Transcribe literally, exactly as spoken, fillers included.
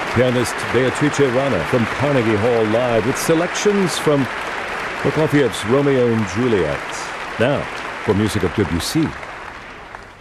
Pianist Beatrice Rana from Carnegie Hall Live with selections from Prokofiev's Romeo and Juliet. Now, for music of Debussy.